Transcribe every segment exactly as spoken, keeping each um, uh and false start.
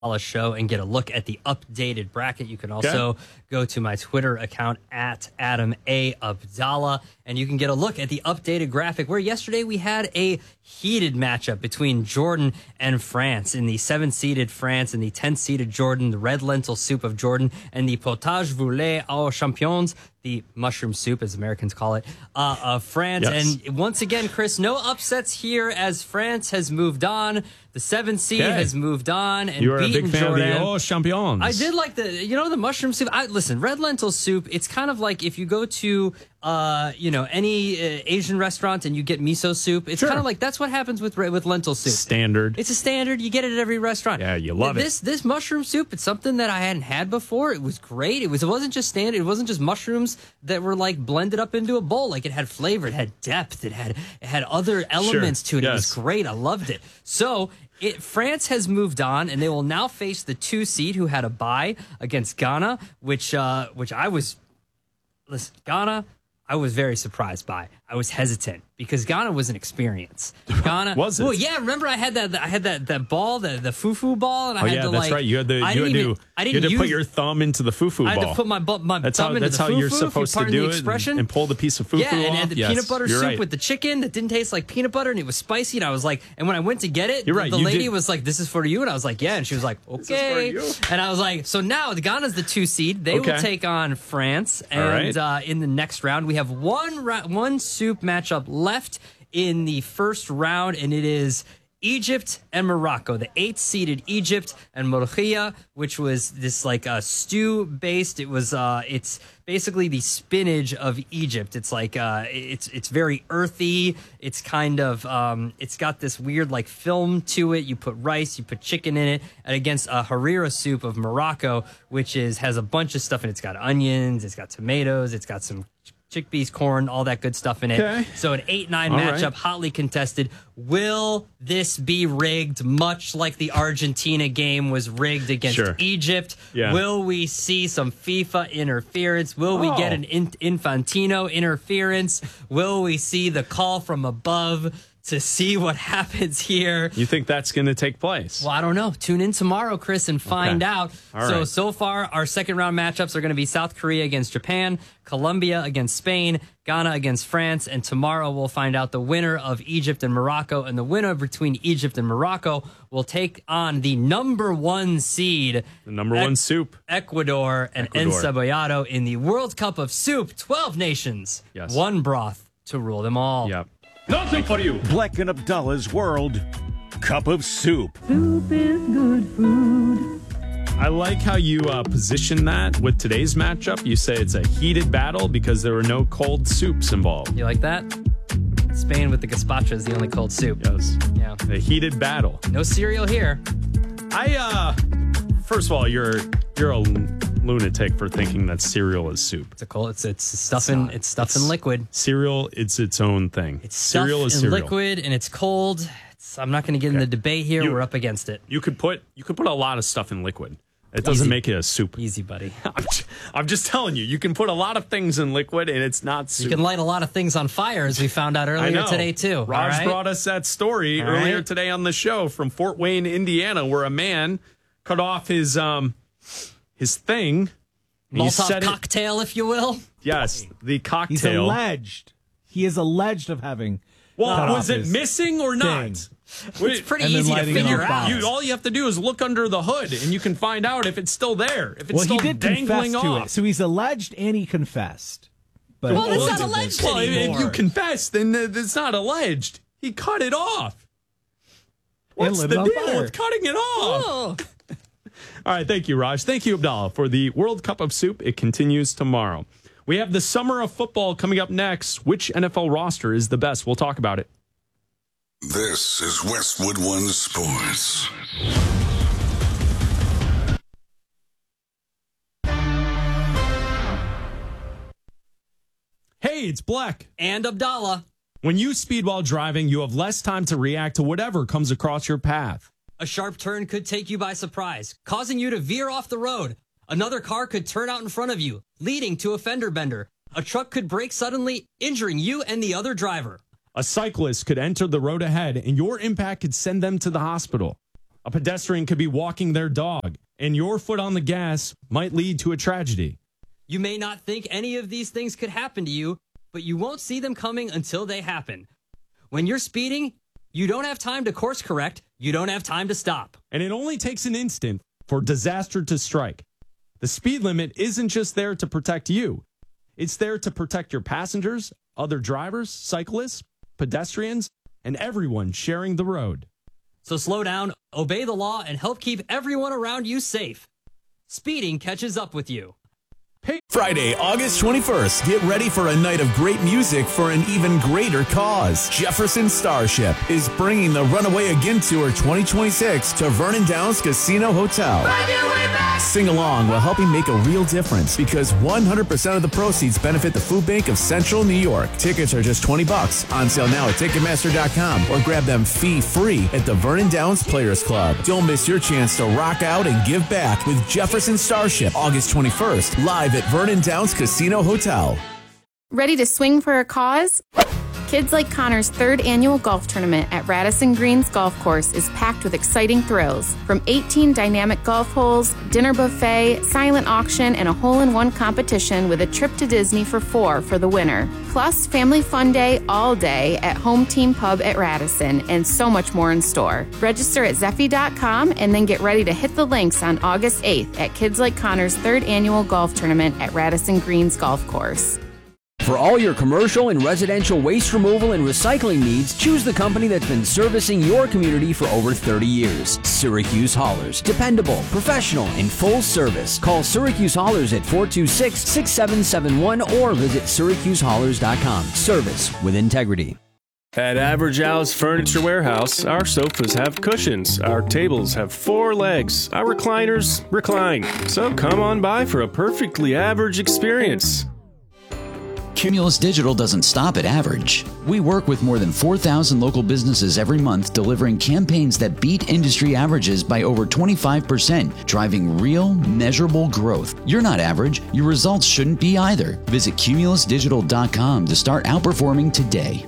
Show and get a look at the updated bracket. You can also okay. go to my Twitter account at Adam A. Abdallah, and you can get a look at the updated graphic where yesterday we had a heated matchup between Jordan and France in the seven-seeded France and the ten-seeded Jordan, the red lentil soup of Jordan, and the potage voulet aux champignons, the mushroom soup, as Americans call it, uh, of France. Yes. And once again, Chris, no upsets here as France has moved on. The seven seed okay. has moved on and You're beaten a big fan Jordan. of the Aux Champions. I did like the, you know, the mushroom soup. I, listen, red lentil soup, it's kind of like if you go to, uh, you know, any uh, Asian restaurant and you get miso soup. It's sure. kind of like that's what happens with with lentil soup. Standard. It's a standard. You get it at every restaurant. Yeah, you love this, it. This mushroom soup, it's something that I hadn't had before. It was great. It was. It wasn't just standard. It wasn't just mushrooms that were like blended up into a bowl. Like it had flavor. It had depth. It had it had other elements sure. to it. Yes. It was great. I loved it. So. It, France has moved on, and they will now face the two seed who had a bye against Ghana, which uh, which I was, listen, Ghana, I was very surprised by. I was hesitant because Ghana was an experience. Ghana was it? Well, yeah. Remember, I had that. I had that that ball, the the fufu ball, and I oh, had yeah, to that's like. right. You had the. You I had didn't to. even, I didn't you had to use, put your thumb into the fufu ball. I had to put my my that's thumb how, into that's the how fufu. you're supposed to do it and, and pull the piece of fufu yeah, and off. had the yes, peanut butter soup right. with the chicken that didn't taste like peanut butter, and it was spicy. And I was like, and when I went to get it, you're right, the you lady did. was like, "This is for you," and I was like, "Yeah," and she was like, "Okay," and I was like, "So now the Ghana's the two seed. They okay. will take on France, and right. uh, in the next round we have one ra- one soup matchup left." In the first round, and it is Egypt and Morocco, the eighth-seeded Egypt and Morocco, which was this like uh, stew-based. It was uh, it's basically the spinach of Egypt. It's like uh, it's it's very earthy. It's kind of um, it's got this weird like film to it. You put rice, you put chicken in it, and against a harira soup of Morocco, which is has a bunch of stuff in it. It's got onions, it's got tomatoes, it's got some chickpeas, corn, all that good stuff in it. Okay. So an eight nine all matchup, right. hotly contested. Will this be rigged, much like the Argentina game was rigged against sure. Egypt? Yeah. Will we see some FIFA interference? Will we oh. get an in- Infantino interference? Will we see the call from above to see what happens here? You think that's going to take place? Well, I don't know. Tune in tomorrow, Chris, and find okay. out. All so, right. so far, our second round matchups are going to be South Korea against Japan, Colombia against Spain, Ghana against France, and tomorrow we'll find out the winner of Egypt and Morocco, and the winner between Egypt and Morocco will take on the number one seed, the number one e- soup, Ecuador, and Ecuador. Encebollado in the World Cup of Soup. twelve nations, yes. one broth to rule them all. Yep. Nothing for you. Bleck and Abdullah's World Cup of Soup. Soup is good food. I like how you uh, position that with today's matchup. You say it's a heated battle because there were no cold soups involved. You like that? Spain with the gazpacho is the only cold soup. Yes. Yeah. A heated battle. No cereal here. I, uh, first of all, you're you're a lunatic for thinking that cereal is soup. It's a cold. It's it's stuff in it's, it's stuff it's, in liquid. Cereal, it's its own thing. It's cereal stuff is in cereal. liquid and it's cold. It's, I'm not going to get okay. in the debate here. You, We're up against it. You could put you could put a lot of stuff in liquid. It doesn't Easy. make it a soup. Easy, buddy. I'm just, I'm just telling you, you can put a lot of things in liquid and it's not soup. You can light a lot of things on fire, as we found out earlier today, too. Raj right? brought us that story All earlier right. today on the show from Fort Wayne, Indiana, where a man cut off his um his thing. Molotov cocktail, if you will. Yes, the cocktail. He's alleged. He is alleged of having. Well, was it missing or not? Thing. It's pretty easy to figure out. You, all you have to do is look under the hood, and you can find out if it's still there. If it's well, still he did dangling confess to off. it. So he's alleged and he confessed. But well, it's not alleged well, anymore. If you confess, then it's not alleged. He cut it off. What's the deal fire. with cutting it off? Oh. All right, thank you, Raj. Thank you, Abdallah, for the World Cup of Soup. It continues tomorrow. We have the Summer of Football coming up next. Which N F L roster is the best? We'll talk about it. This is Westwood One Sports. Hey, it's Bleck. And Abdallah. When you speed while driving, you have less time to react to whatever comes across your path. A sharp turn could take you by surprise, causing you to veer off the road. Another car could turn out in front of you, leading to a fender bender. A truck could brake suddenly, injuring you and the other driver. A cyclist could enter the road ahead, and your impact could send them to the hospital. A pedestrian could be walking their dog, and your foot on the gas might lead to a tragedy. You may not think any of these things could happen to you, but you won't see them coming until they happen. When you're speeding, you don't have time to course correct. You don't have time to stop. And it only takes an instant for disaster to strike. The speed limit isn't just there to protect you. It's there to protect your passengers, other drivers, cyclists, pedestrians, and everyone sharing the road. So slow down, obey the law, and help keep everyone around you safe. Speeding catches up with you. Friday, August twenty-first. Get ready for a night of great music for an even greater cause. Jefferson Starship is bringing the Runaway Again Tour twenty twenty-six to Vernon Downs Casino Hotel. Sing along while helping make a real difference because one hundred percent of the proceeds benefit the Food Bank of Central New York. Tickets are just twenty bucks. On sale now at Ticketmaster dot com or grab them fee-free at the Vernon Downs Players Club. Don't miss your chance to rock out and give back with Jefferson Starship, August twenty-first, live at Vernon Downs Casino Hotel. Ready to swing for a cause? Kids Like Connor's third annual golf tournament at Radisson Greens Golf Course is packed with exciting thrills. From eighteen dynamic golf holes, dinner buffet, silent auction, and a hole-in-one competition with a trip to Disney for four for the winner. Plus, family fun day all day at Home Team Pub at Radisson, and so much more in store. Register at Zeffy dot com and then get ready to hit the links on August eighth at Kids Like Connor's third annual golf tournament at Radisson Greens Golf Course. For all your commercial and residential waste removal and recycling needs, choose the company that's been servicing your community for over thirty years. Syracuse Haulers. Dependable, professional, and full service. Call Syracuse Haulers at four two six, six seven seven one or visit Syracuse Haulers dot com. Service with integrity. At Average Al's Furniture Warehouse, our sofas have cushions, our tables have four legs, our recliners recline. So come on by for a perfectly average experience. Cumulus Digital doesn't stop at average. We work with more than four thousand local businesses every month, delivering campaigns that beat industry averages by over twenty-five percent, driving real, measurable growth. You're not average. Your results shouldn't be either. Visit Cumulus Digital dot com to start outperforming today.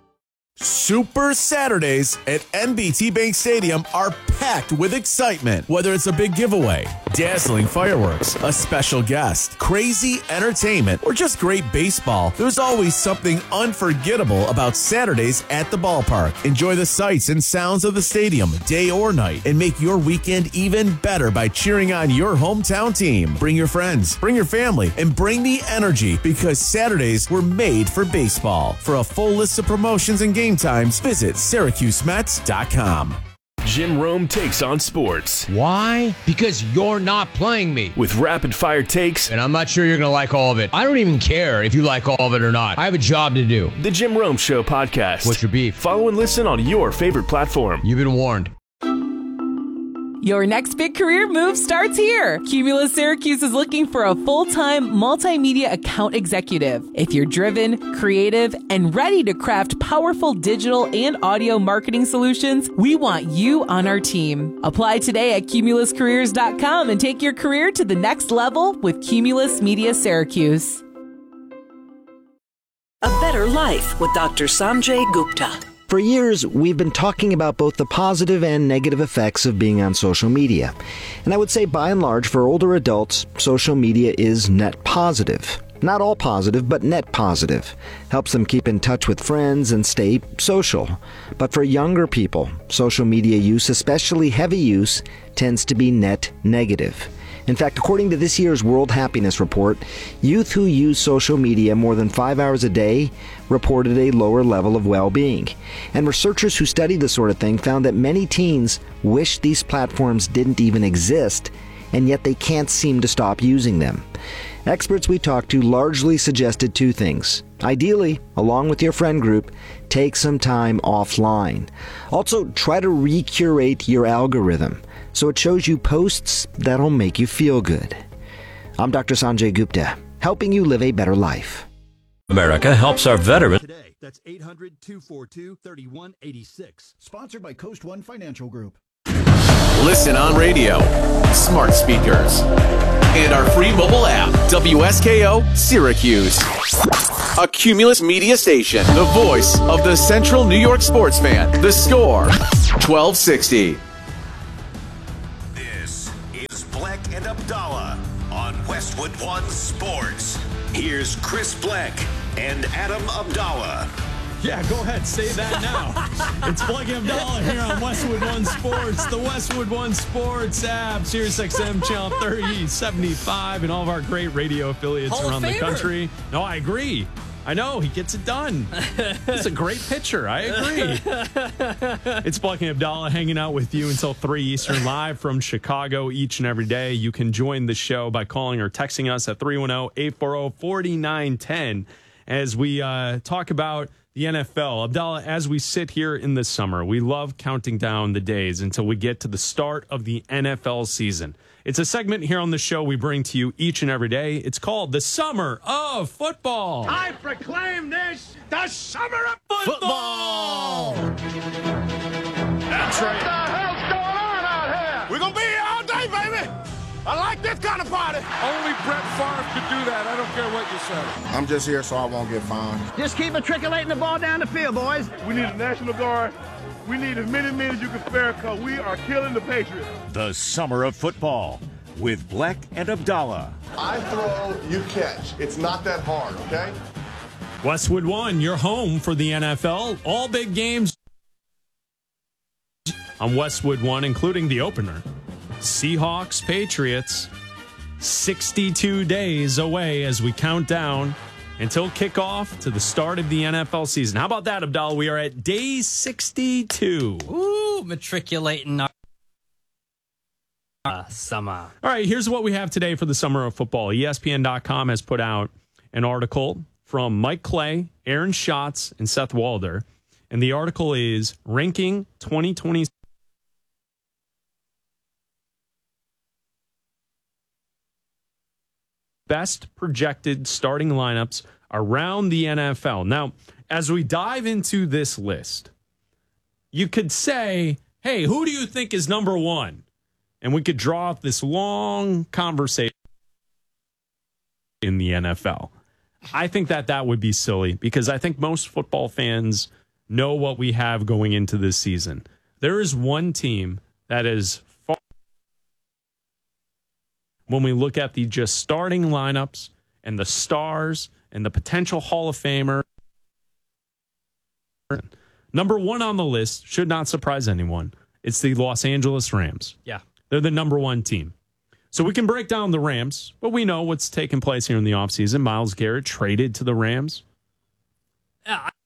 Super Saturdays at N B T Bank Stadium are packed with excitement. Whether it's a big giveaway, dazzling fireworks, a special guest, crazy entertainment, or just great baseball, there's always something unforgettable about Saturdays at the ballpark. Enjoy the sights and sounds of the stadium, day or night, and make your weekend even better by cheering on your hometown team. Bring your friends, bring your family, and bring the energy because Saturdays were made for baseball. For a full list of promotions and games, times, visit Syracuse Mets dot com. Jim Rome takes on sports. Why? Because you're not playing me. With rapid fire takes. And I'm not sure you're going to like all of it. I don't even care if you like all of it or not. I have a job to do. The Jim Rome Show podcast. What's your beef? Follow and listen on your favorite platform. You've been warned. Your next big career move starts here. Cumulus Syracuse is looking for a full-time multimedia account executive. If you're driven, creative, and ready to craft powerful digital and audio marketing solutions, we want you on our team. Apply today at Cumulus Careers dot com and take your career to the next level with Cumulus Media Syracuse. A Better Life with Doctor Sanjay Gupta. For years, we've been talking about both the positive and negative effects of being on social media. And I would say by and large, for older adults, social media is net positive. Not all positive, but net positive. Helps them keep in touch with friends and stay social. But for younger people, social media use, especially heavy use, tends to be net negative. In fact, according to this year's World Happiness Report, youth who use social media more than five hours a day reported a lower level of well-being. And researchers who studied this sort of thing found that many teens wish these platforms didn't even exist, and yet they can't seem to stop using them. Experts we talked to largely suggested two things. Ideally, along with your friend group, take some time offline. Also, try to recurate your algorithm so it shows you posts that'll make you feel good. I'm Doctor Sanjay Gupta, helping you live a better life. America helps our veterans. Today, that's eight hundred, two four two, three one eight six. Sponsored by Coast One Financial Group. Listen on radio, smart speakers, and our free mobile app, W S K O Syracuse. A Cumulus media station, the voice of the Central New York sports fan. The Score, twelve sixty. Black and Abdallah on Westwood One Sports. Here's Chris Black and Adam Abdallah. Yeah, go ahead. Say that now. It's Black and Abdallah here on Westwood One Sports, the Westwood One Sports app, Sirius X M Channel thirty, seventy-five, and all of our great radio affiliates Hall of around the Famer. country. No, I agree. I know. He gets it done. It's a great pitcher. I agree. It's Black and Abdallah hanging out with you until three Eastern, live from Chicago each and every day. You can join the show by calling or texting us at three one zero, eight four zero, four nine one zero as we uh, talk about the N F L. Abdallah, as we sit here in the summer, we love counting down the days until we get to the start of the N F L season. It's a segment here on the show we bring to you each and every day. It's called the Summer of Football. I proclaim this the Summer of Football. That's right. What the hell's going on out here? We're going to be here all day, baby. I like this kind of party. Only Brett Favre could do that. I don't care what you say. I'm just here so I won't get fined. Just keep matriculating the ball down the field, boys. We need a National Guard. We need as many men as you can spare because we are killing the Patriots. The Summer of Football with Black and Abdallah. I throw, you catch. It's not that hard, okay? Westwood One, your home for the N F L. All big games on Westwood One, including the opener. Seahawks, Patriots, sixty-two days away as we count down until kickoff to the start of the N F L season. How about that, Abdallah? We are at day sixty-two. Ooh, matriculating our uh, summer. All right, here's what we have today for the Summer of Football. E S P N dot com has put out an article from Mike Clay, Aaron Schatz, and Seth Walder. And the article is Ranking twenty twenty Best Projected Starting Lineups Around the N F L. Now, as we dive into this list, you could say, hey, who do you think is number one? And we could draw up this long conversation in the N F L. I think that that would be silly because I think most football fans know what we have going into this season. There is one team that is far, when we look at the just starting lineups and the stars and the potential Hall of Famer. Number one on the list should not surprise anyone. It's the Los Angeles Rams. Yeah. They're the number one team. So we can break down the Rams, but we know what's taking place here in the offseason. Myles Garrett traded to the Rams. Yeah,